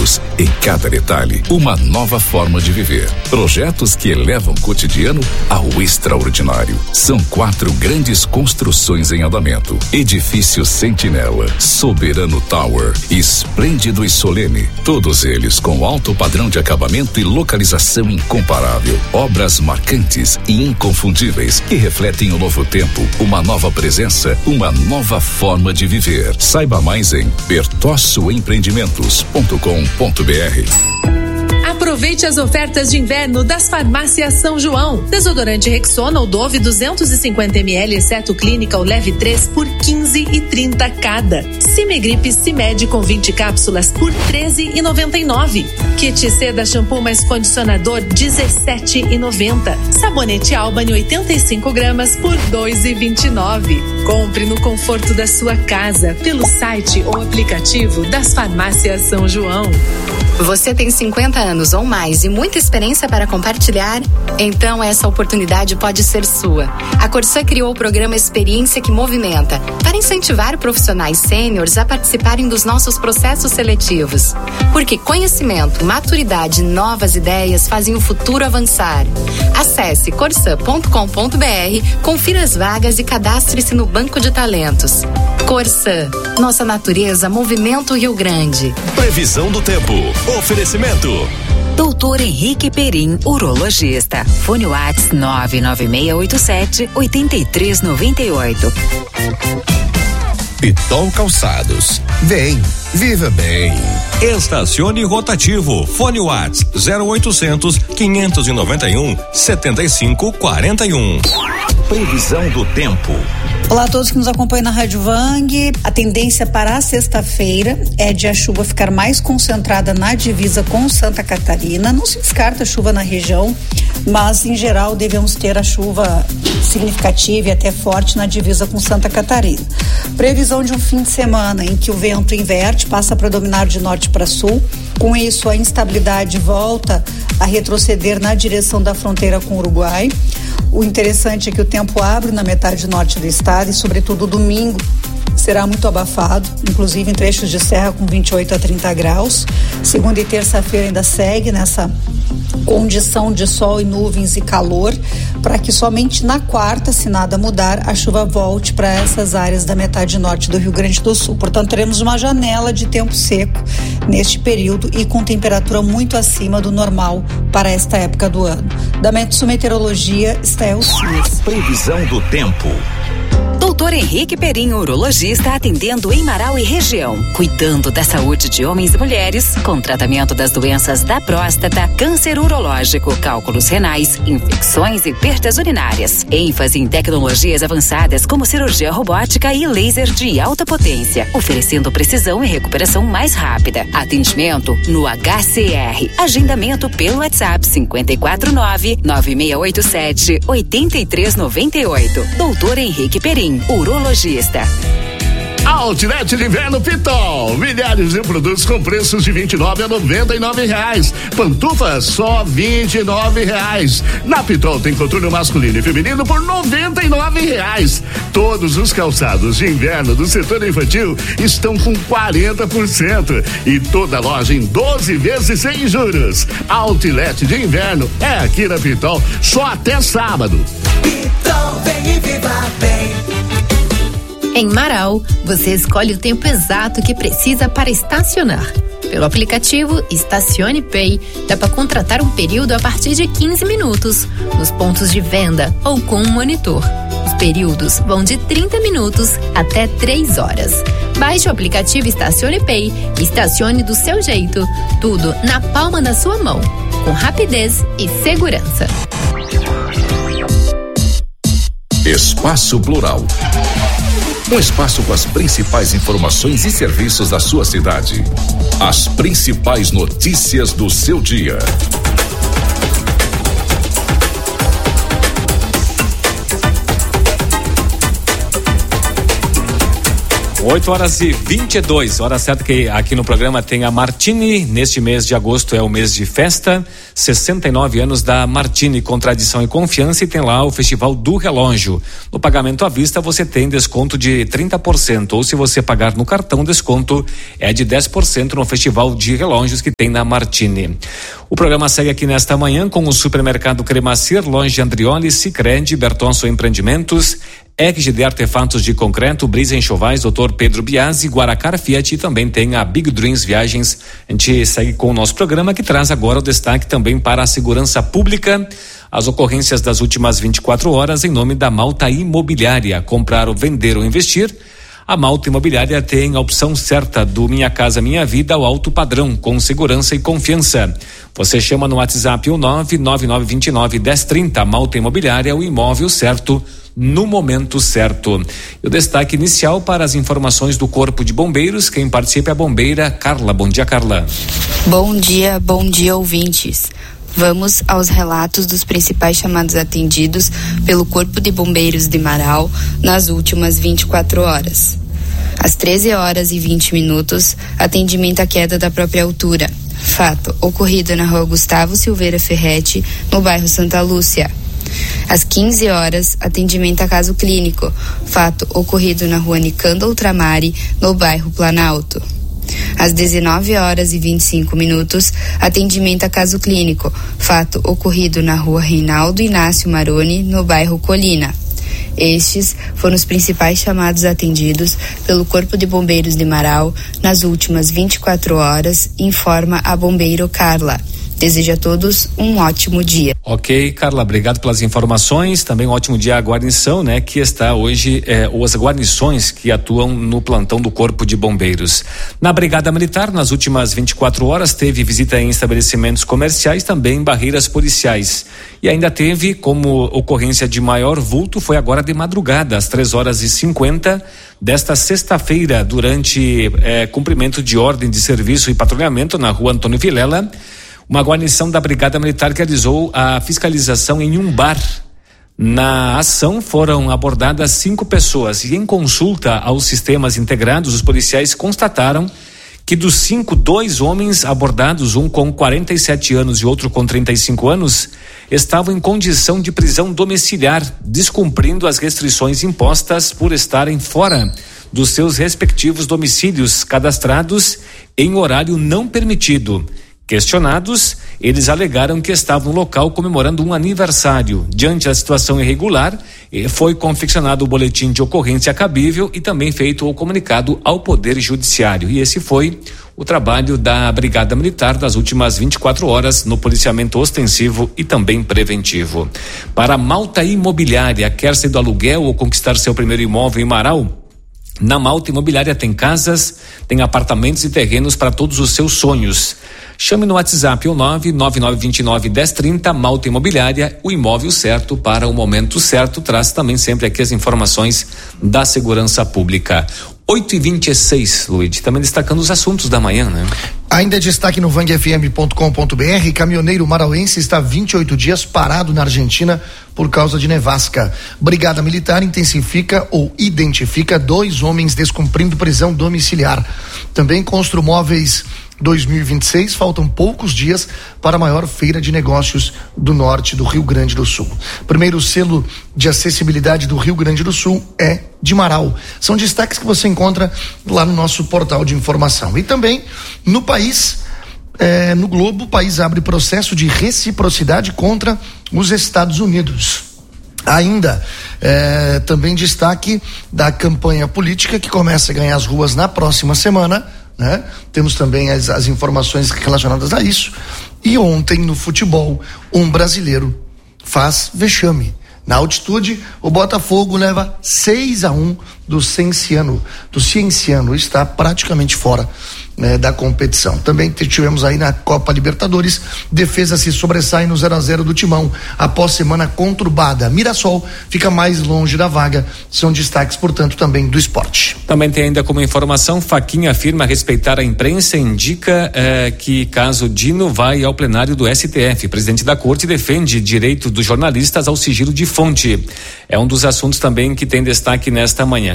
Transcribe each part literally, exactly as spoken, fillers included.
momentos, em cada detalhe, uma nova forma de viver. Projetos que elevam o cotidiano ao extraordinário. São quatro grandes construções em andamento. Edifício Sentinela, Soberano Tower, Esplêndido e Solene. Todos eles com alto padrão de acabamento e localização incomparável. Obras marcantes e inconfundíveis que refletem o novo tempo, uma nova presença, uma nova forma de viver. Saiba mais em bertosso empreendimentos ponto com ponto br. Aproveite as ofertas de inverno das Farmácias São João. Desodorante Rexona ou Dove duzentos e cinquenta mililitros, exceto Clínica ou Leve três por quinze e trinta cada. Cimegripe Cimed com vinte cápsulas por treze e noventa e nove. Kit Seda Shampoo mais Condicionador dezessete e noventa. Sabonete Albany oitenta e cinco gramas por dois e vinte e nove. Compre no conforto da sua casa pelo site ou aplicativo das Farmácias São João. Você tem cinquenta anos ou mais e muita experiência para compartilhar? Então essa oportunidade pode ser sua. A Corsã criou o programa Experiência que Movimenta para incentivar profissionais sêniores a participarem dos nossos processos seletivos. Porque conhecimento, maturidade e novas ideias fazem o futuro avançar. Acesse corsã ponto com ponto br, confira as vagas e cadastre-se no Banco de Talentos. Corsã, nossa natureza, movimento Rio Grande. Previsão do tempo. Oferecimento. Doutor Henrique Perim, urologista. Fone Whats nove nove seis oito sete oito três nove oito. Pitol Calçados. Vem, viva bem. Estacione Rotativo. Fone Whats zero oitocentos, quinhentos e noventa e um, setenta e cinco, quarenta e um. Previsão do tempo. Olá a todos que nos acompanham na Rádio Vang. A tendência para a sexta-feira é de a chuva ficar mais concentrada na divisa com Santa Catarina. Não se descarta chuva na região, mas em geral devemos ter a chuva significativa e até forte na divisa com Santa Catarina. Previsão de um fim de semana em que o vento inverte, passa a predominar de norte para sul. Com isso, a instabilidade volta a retroceder na direção da fronteira com o Uruguai. O interessante é que o tempo abre na metade norte do estado e, sobretudo, domingo será muito abafado, inclusive em trechos de serra com vinte e oito a trinta graus. Segunda e terça-feira ainda segue nessa condição de sol e nuvens e calor, para que somente na quarta, se nada mudar, a chuva volte para essas áreas da metade norte do Rio Grande do Sul. Portanto, teremos uma janela de tempo seco neste período e com temperatura muito acima do normal para esta época do ano. Da Metsu Meteorologia, Estel Cias. Previsão do tempo. Doutor Henrique Perim, urologista, atendendo em Marau e região, cuidando da saúde de homens e mulheres, com tratamento das doenças da próstata, câncer urológico, cálculos renais, infecções e perdas urinárias. ênfase em tecnologias avançadas como cirurgia robótica e laser de alta potência, oferecendo precisão e recuperação mais rápida. Atendimento no H C R. Agendamento pelo WhatsApp cinco quatro nove, nove seis oito sete, oito três nove oito. Doutor Henrique Perim, urologista. Outlet de Inverno Pitol. Milhares de produtos com preços de vinte e nove a noventa e nove reais. Pantufas só vinte e nove reais. Na Pitol tem coturno masculino e feminino por noventa e nove reais. Todos os calçados de inverno do setor infantil estão com quarenta por cento e toda loja em doze vezes sem juros. Outlet de Inverno é aqui na Pitol só até sábado. Pitol, vem e viva bem. Em Marau, você escolhe o tempo exato que precisa para estacionar. Pelo aplicativo Estacione Pay, dá para contratar um período a partir de quinze minutos, nos pontos de venda ou com um monitor. Os períodos vão de trinta minutos até três horas. Baixe o aplicativo Estacione Pay e estacione do seu jeito, tudo na palma da sua mão, com rapidez e segurança. Espaço Plural. Um espaço com as principais informações e serviços da sua cidade. As principais notícias do seu dia. oito horas e vinte e dois, hora certa que aqui no programa tem a Martini. Neste mês de agosto é o mês de festa, sessenta e nove anos da Martini, com tradição e confiança, e tem lá o Festival do Relógio. No pagamento à vista você tem desconto de trinta por cento, ou se você pagar no cartão, desconto é de dez por cento no Festival de Relógios que tem na Martini. O programa segue aqui nesta manhã com o Supermercado Cremacir, Loja Andrioli, Sicredi, Bertonso Empreendimentos, R G D Artefatos de Concreto, Brisa Enxovais, doutor Pedro Biasi, Guaracara Fiat, e também tem a Big Dreams Viagens. A gente segue com o nosso programa, que traz agora o destaque também para a segurança pública. As ocorrências das últimas vinte e quatro horas em nome da Malta Imobiliária. Comprar ou vender ou investir? A Malta Imobiliária tem a opção certa do Minha Casa Minha Vida ao alto padrão, com segurança e confiança. Você chama no WhatsApp o nove nove nove dois nove um zero três zero. Malta Imobiliária, o imóvel certo no momento certo. E o destaque inicial para as informações do Corpo de Bombeiros. Quem participa é a bombeira Carla. Bom dia, Carla. Bom dia, bom dia, ouvintes. Vamos aos relatos dos principais chamados atendidos pelo Corpo de Bombeiros de Marau nas últimas vinte e quatro horas. Às treze horas e vinte minutos, atendimento à queda da própria altura. Fato ocorrido na rua Gustavo Silveira Ferretti, no bairro Santa Lúcia. Às quinze horas, atendimento a caso clínico. Fato ocorrido na rua Nicanda Ultramari, no bairro Planalto. Às dezenove horas e vinte e cinco minutos, atendimento a caso clínico. Fato ocorrido na rua Reinaldo Inácio Maroni, no bairro Colina. Estes foram os principais chamados atendidos pelo Corpo de Bombeiros de Marau nas últimas vinte e quatro horas, informa a bombeiro Carla. Desejo a todos um ótimo dia. Ok, Carla, obrigado pelas informações. Também um ótimo dia à guarnição, né? Que está hoje, eh, ou as guarnições que atuam no plantão do Corpo de Bombeiros. Na Brigada Militar, nas últimas vinte e quatro horas, teve visita em estabelecimentos comerciais, também barreiras policiais. E ainda teve, como ocorrência de maior vulto, foi agora de madrugada, às três horas e cinquenta desta sexta-feira, durante eh, cumprimento de ordem de serviço e patrulhamento na rua Antônio Vilela. Uma guarnição da Brigada Militar que realizou a fiscalização em um bar. Na ação foram abordadas cinco pessoas e, em consulta aos sistemas integrados, os policiais constataram que dos cinco, dois homens abordados, um com quarenta e sete anos e outro com trinta e cinco anos, estavam em condição de prisão domiciliar, descumprindo as restrições impostas por estarem fora dos seus respectivos domicílios, cadastrados em horário não permitido. Questionados, eles alegaram que estavam no local comemorando um aniversário. Diante da situação irregular, foi confeccionado o boletim de ocorrência cabível e também feito o comunicado ao Poder Judiciário. E esse foi o trabalho da Brigada Militar das últimas vinte e quatro horas no policiamento ostensivo e também preventivo. Para a Malta Imobiliária, quer ser do aluguel ou conquistar seu primeiro imóvel em Marau? Na Malta Imobiliária tem casas, tem apartamentos e terrenos para todos os seus sonhos. Chame no WhatsApp o nove nove nove dois nove um zero três zero. Malta Imobiliária, o imóvel certo para o momento certo. Traz também sempre aqui as informações da segurança pública. oito e vinte e seis, Luiz, também destacando os assuntos da manhã, né? Ainda destaque no vang f m ponto com ponto b r, caminhoneiro marauense está vinte e oito dias parado na Argentina por causa de nevasca. Brigada Militar intensifica ou identifica dois homens descumprindo prisão domiciliar. Também Construmóveis dois mil e vinte e seis, faltam poucos dias para a maior feira de negócios do norte do Rio Grande do Sul. Primeiro selo de acessibilidade do Rio Grande do Sul é de Marau. São destaques que você encontra lá no nosso portal de informação. E também no país, eh, no Globo, o país abre processo de reciprocidade contra os Estados Unidos. Ainda eh, também destaque da campanha política que começa a ganhar as ruas na próxima semana. Né? Temos também as, as informações relacionadas a isso. E ontem no futebol, um brasileiro faz vexame. Na altitude, o Botafogo leva seis a um do Cienciano. Do Cienciano está praticamente fora, né, da competição. Também tivemos aí na Copa Libertadores, Defesa se sobressai no zero a zero do Timão após semana conturbada. Mirassol fica mais longe da vaga. São destaques, portanto, também do esporte. Também tem ainda como informação, Faquinha afirma respeitar a imprensa e indica eh, que caso Dino vai ao plenário do S T F. Presidente da Corte defende direito dos jornalistas ao sigilo de fonte. É um dos assuntos também que tem destaque nesta manhã.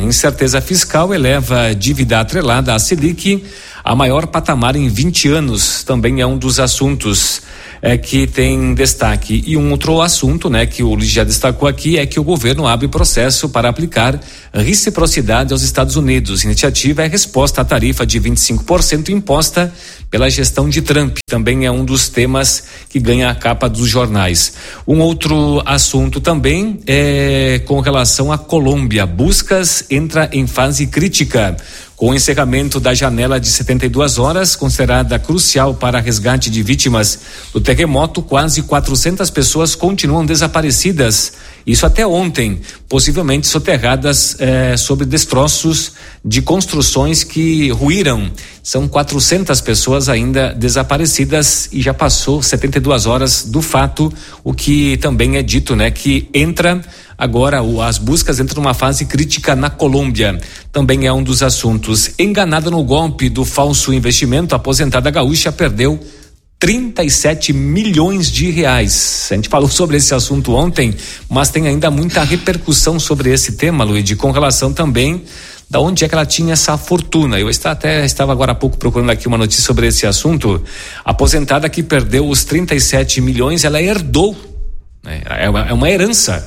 incerteza fiscal eleva a dívida atrelada à Selic a maior patamar em vinte anos. Também é um dos assuntos é, que tem destaque. E um outro assunto, né, que o Luiz já destacou aqui, é que o governo abre processo para aplicar reciprocidade aos Estados Unidos. A iniciativa é resposta à tarifa de vinte e cinco por cento imposta pela gestão de Trump. Também é um dos temas que ganha a capa dos jornais. Um outro assunto também é com relação à Colômbia. Buscas entra em fase crítica. Com o encerramento da janela de setenta e duas horas, considerada crucial para resgate de vítimas do terremoto, quase quatrocentas pessoas continuam desaparecidas. Isso até ontem, possivelmente soterradas eh, sobre destroços de construções que ruíram. São quatrocentas pessoas ainda desaparecidas e já passou setenta e duas horas do fato, o que também é dito, né, que entra agora, o, as buscas entram numa fase crítica na Colômbia. Também é um dos assuntos. Enganada no golpe do falso investimento, a aposentada gaúcha perdeu trinta e sete milhões de reais. A gente falou sobre esse assunto ontem, mas tem ainda muita repercussão sobre esse tema, Luiz, com relação também da onde é que ela tinha essa fortuna. Eu está, até estava agora há pouco procurando aqui uma notícia sobre esse assunto. A aposentada que perdeu os trinta e sete milhões, ela herdou, né? É uma, é uma herança.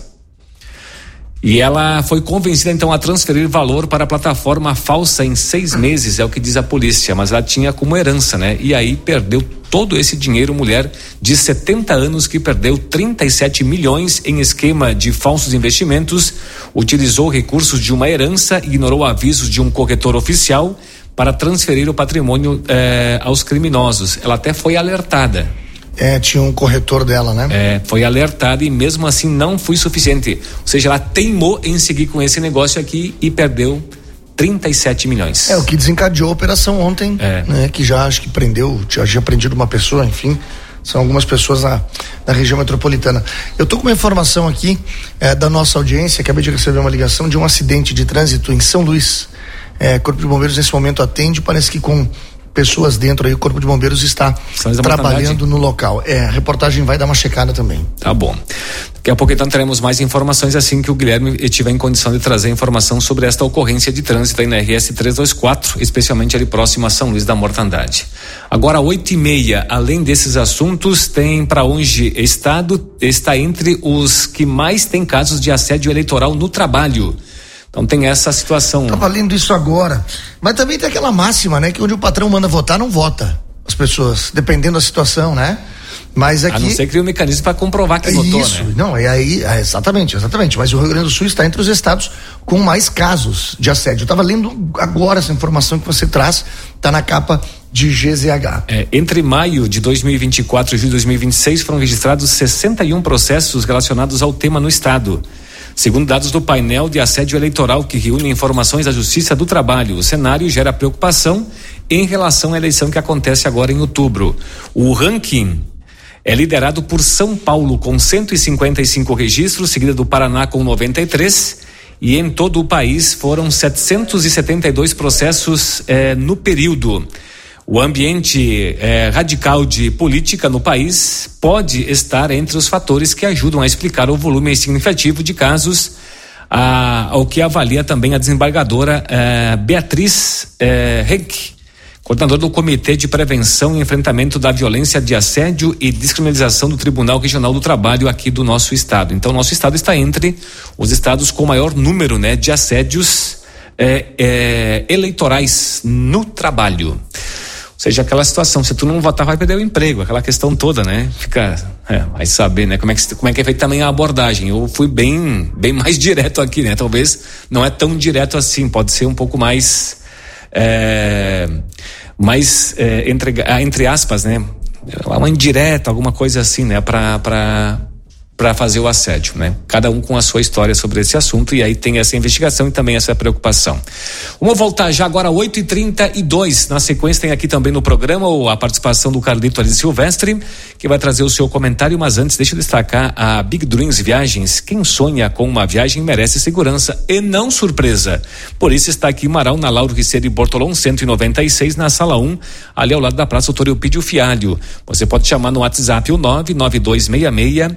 E ela foi convencida então a transferir valor para a plataforma falsa em seis meses, é o que diz a polícia, mas ela tinha como herança, né? E aí perdeu todo esse dinheiro, mulher de setenta anos que perdeu trinta e sete milhões em esquema de falsos investimentos, utilizou recursos de uma herança, ignorou avisos de um corretor oficial para transferir o patrimônio eh, aos criminosos. Ela até foi alertada. É, tinha um corretor dela, né? É, foi alertada e mesmo assim não foi suficiente. Ou seja, ela teimou em seguir com esse negócio aqui e perdeu trinta e sete milhões. É, o que desencadeou a operação ontem, é. né? Que já acho que prendeu, já tinha prendido uma pessoa, enfim, são algumas pessoas na, na região metropolitana. Eu tô com uma informação aqui é, da nossa audiência, acabei de receber uma ligação de um acidente de trânsito em São Luís. É, Corpo de Bombeiros nesse momento atende, parece que com pessoas dentro aí, o Corpo de Bombeiros está trabalhando no local. É, a reportagem vai dar uma checada também. Tá bom. Daqui a pouco então teremos mais informações assim que o Guilherme estiver em condição de trazer informação sobre esta ocorrência de trânsito aí na R S trezentos e vinte e quatro, especialmente ali próximo a São Luís da Mortandade. Agora oito e meia, além desses assuntos, tem para hoje estado está entre os que mais tem casos de assédio eleitoral no trabalho. Então tem essa situação. Tava lendo isso agora. Mas também tem aquela máxima, né? Que onde o patrão manda votar, não vota as pessoas, dependendo da situação, né? Mas aqui... A não ser que crie um mecanismo para comprovar que votou, isso, né? Não, é aí, é, exatamente, exatamente. Mas o Rio Grande do Sul está entre os estados com mais casos de assédio. Eu tava lendo agora essa informação que você traz, tá na capa de G Z H. É, entre maio de dois mil e vinte e quatro e julho de dois mil e vinte e seis foram registrados sessenta e um processos relacionados ao tema no estado. Segundo dados do painel de assédio eleitoral que reúne informações da Justiça do Trabalho, o cenário gera preocupação em relação à eleição que acontece agora em outubro. O ranking é liderado por São Paulo com cento e cinquenta e cinco registros, seguida do Paraná com noventa e três, e em todo o país foram setecentos e setenta e dois processos eh, no período. O ambiente eh, radical de política no país pode estar entre os fatores que ajudam a explicar o volume significativo de casos, a, ao que avalia também a desembargadora eh, Beatriz eh, Henck, coordenadora do Comitê de Prevenção e Enfrentamento da Violência de Assédio e Descriminalização do Tribunal Regional do Trabalho aqui do nosso estado. Então, nosso estado está entre os estados com maior número, né, de assédios eh, eh, eleitorais no trabalho. Ou seja, aquela situação, se tu não votar vai perder o emprego, aquela questão toda, né? Fica, é, vai saber, né? Como é que, como é que é feita também a abordagem. Eu fui bem, bem mais direto aqui, né? Talvez não é tão direto assim, pode ser um pouco mais, é, mais, é, entre, entre aspas, né? Uma indireta, alguma coisa assim, né? Pra, pra, para fazer o assédio, né? Cada um com a sua história sobre esse assunto, e aí tem essa investigação e também essa preocupação. Vamos voltar já agora oito e trinta e dois. Na sequência tem aqui também no programa a participação do Carlito Ali Silvestre, que vai trazer o seu comentário, mas antes deixa eu destacar a Big Dreams Viagens. Quem sonha com uma viagem merece segurança e não surpresa. Por isso está aqui em Marau, na Lauro Riceiro e Bortolom cento e noventa e seis, na sala um, ali ao lado da Praça Doutor Eupídio Fialho. Você pode chamar no WhatsApp o nove nove dois seis seis zero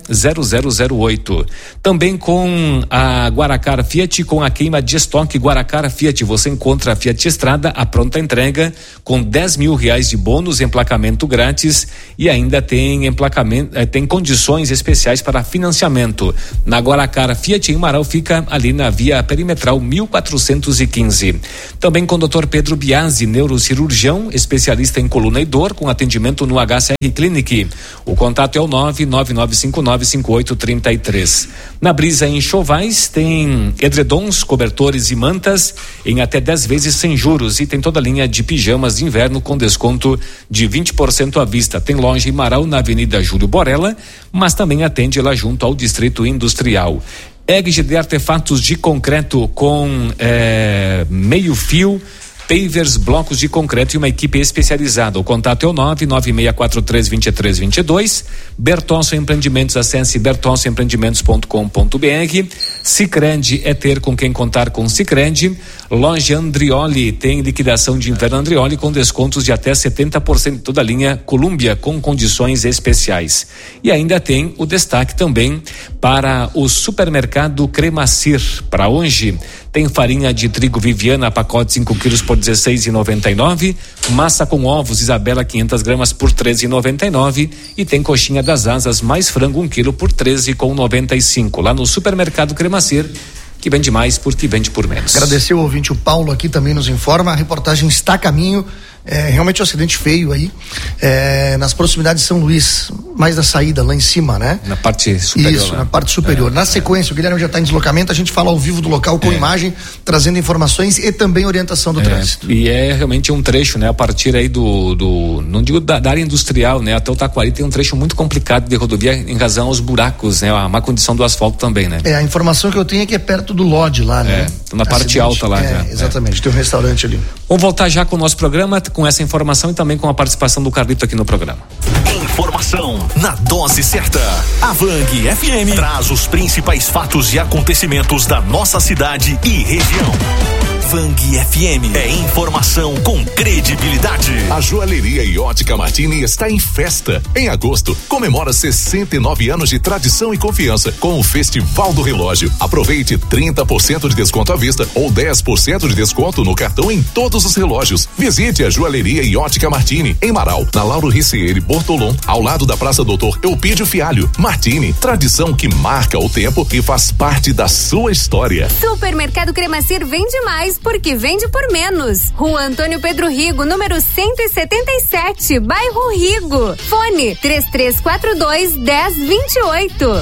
zero zero oito. Também com a Guaracara Fiat, com a queima de estoque Guaracara Fiat, você encontra a Fiat Estrada, a pronta entrega, com dez mil reais de bônus, emplacamento grátis e ainda tem emplacamento, eh, tem condições especiais para financiamento. Na Guaracara Fiat, em Marau, fica ali na via perimetral mil quatrocentos e quinze. Também com o doutor Pedro Biasi, neurocirurgião, especialista em coluna e dor, com atendimento no H C R Clinic. O contato é o nove nove nove cinco nove cinco oito três três. Na Brisa em Chovais tem edredons, cobertores e mantas em até dez vezes sem juros e tem toda a linha de pijamas de inverno com desconto de vinte por cento à vista. Tem loja em Marau na Avenida Júlio Borella, mas também atende lá junto ao Distrito Industrial. E G de artefatos de concreto com é, meio fio, pavers, blocos de concreto e uma equipe especializada. O contato é o nove nove seis quatro três dois três dois dois. Bertonso Empreendimentos, acesse bertonso empreendimentos ponto com ponto b r. Sicredi é ter com quem contar com Sicredi. Loja Andrioli tem liquidação de inverno Andrioli com descontos de até setenta por cento de toda a linha Colômbia com condições especiais. E ainda tem o destaque também para o supermercado Cremacir. Para hoje tem farinha de trigo Viviana, pacote cinco quilos por dezesseis reais e noventa e nove, massa com ovos Isabela quinhentas gramas por treze reais e noventa e nove e tem coxinha das asas mais frango um quilo por treze reais e noventa e cinco. Lá no supermercado Cremacir, que vende mais porque vende por menos. Agradecer o ouvinte, o Paulo aqui também nos informa, a reportagem está a caminho. É realmente um acidente feio aí, é, nas proximidades de São Luís, mais na saída, lá em cima, né? Na parte superior. Isso, lá. na parte superior. É, na sequência, é. o Guilherme já está em deslocamento, a gente fala ao vivo do local com é. imagem, trazendo informações e também orientação do é, trânsito. E é realmente um trecho, né? A partir aí do, do não digo da, da área industrial, né? Até o Taquari tem um trecho muito complicado de rodovia em razão aos buracos, né? A má condição do asfalto também, né? É, a informação que eu tenho é que é perto do Lodge lá, né? É, na parte acidente. alta lá. É, já. Exatamente, é. tem um restaurante ali. Vamos voltar já com o nosso programa, com essa informação e também com a participação do Carlito aqui no programa. Informação na dose certa. A Vang F M traz os principais fatos e acontecimentos da nossa cidade e região. Vang F M é informação com credibilidade. A Joalheria e Ótica Martini está em festa. Em agosto, comemora sessenta e nove anos de tradição e confiança com o Festival do Relógio. Aproveite trinta por cento de desconto à vista ou dez por cento de desconto no cartão em todos os relógios. Visite a Joalheria e Ótica Martini, em Marau, na Lauro Ricieri Bortolom, ao lado da Praça Doutor Eupídio Fialho. Martini, tradição que marca o tempo e faz parte da sua história. Supermercado Cremacir vende mais porque vende por menos. Rua Antônio Pedro Rigo, número cento e setenta e sete, bairro Rigo. Fone três três quatro dois, dez vinte e oito.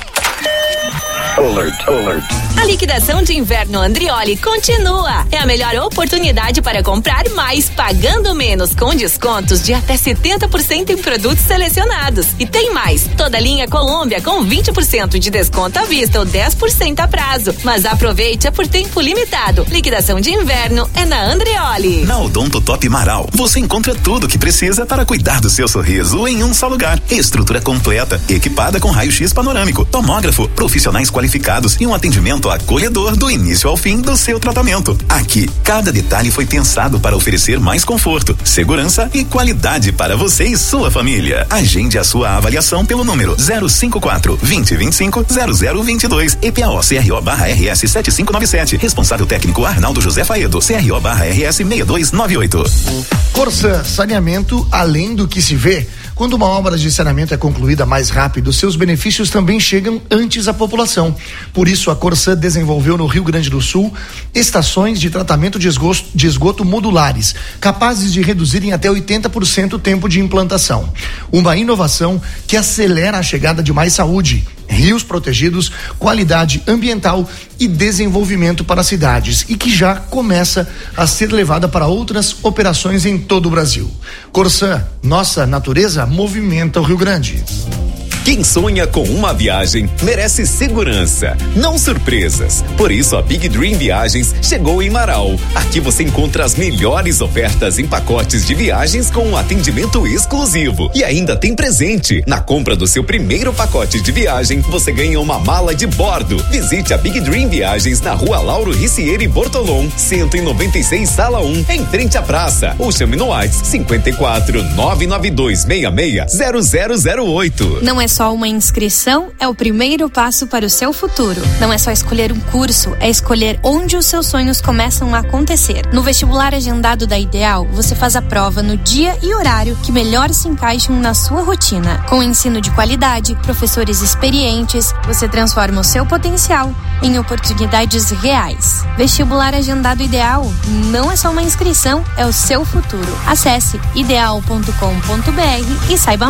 Alert, alert. A liquidação de inverno Andrioli continua. É a melhor oportunidade para comprar mais pagando menos, com descontos de até setenta por cento em produtos selecionados. E tem mais, toda a linha Colômbia com vinte por cento de desconto à vista ou dez por cento a prazo. Mas aproveite, é por tempo limitado. Liquidação de inverno é na Andrioli. Na Odonto Top Marau, você encontra tudo o que precisa para cuidar do seu sorriso em um só lugar. Estrutura completa, equipada com raio-x panorâmico, tomógrafo, profissionais qualificados e um atendimento acolhedor do início ao fim do seu tratamento. Aqui, cada detalhe foi pensado para oferecer mais conforto, segurança e qualidade para você e sua família. Agende a sua avaliação pelo número zero cinco quatro, vinte, vinte e cinco, zero zero vinte e dois, E P A O C R O barra R S sete cinco nove sete. Responsável técnico Arnaldo José Faedo, C R O barra R S seis dois nove oito. Corsã, saneamento além do que se vê. Quando uma obra de saneamento é concluída mais rápido, seus benefícios também chegam antes à população. Por isso, a Corsã desenvolveu no Rio Grande do Sul estações de tratamento de esgoto, de esgoto modulares, capazes de reduzir em até oitenta por cento o tempo de implantação. Uma inovação que acelera a chegada de mais saúde, rios protegidos, qualidade ambiental e desenvolvimento para cidades e que já começa a ser levada para outras operações em todo o Brasil. Corsã, nossa natureza movimenta o Rio Grande. Quem sonha com uma viagem merece segurança, não surpresas. Por isso a Big Dream Viagens chegou em Marau. Aqui você encontra as melhores ofertas em pacotes de viagens com um atendimento exclusivo. E ainda tem presente. Na compra do seu primeiro pacote de viagem, você ganha uma mala de bordo. Visite a Big Dream Viagens na Rua Lauro Ricieri Bortolom, cento e noventa e seis, sala um, em frente à praça. Ou chame no WhatsApp cinco quatro, nove nove dois seis seis, zero zero zero oito. Não é só uma inscrição, é o primeiro passo para o seu futuro. Não é só escolher um curso, é escolher onde os seus sonhos começam a acontecer. No vestibular agendado da Ideal, você faz a prova no dia e horário que melhor se encaixam na sua rotina. Com ensino de qualidade, professores experientes, você transforma o seu potencial em oportunidades reais. Vestibular agendado Ideal não é só uma inscrição, é o seu futuro. Acesse ideal ponto com ponto br e saiba